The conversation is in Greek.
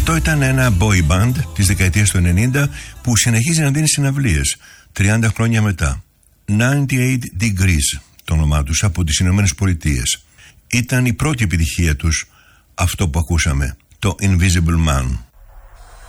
Αυτό ήταν ένα boy band της δεκαετίας του 90 που συνεχίζει να δίνει συναυλίες 30 χρόνια μετά. 98 Degrees το όνομά τους, από τις Ηνωμένες Πολιτείες. Ήταν η πρώτη επιτυχία τους αυτό που ακούσαμε, το Invisible Man.